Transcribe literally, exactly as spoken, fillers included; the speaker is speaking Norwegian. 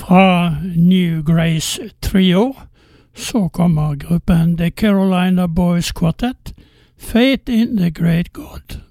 Fra New Grace Trio så kommer gruppen The Carolina Boys Quartet, Faith in the Great God.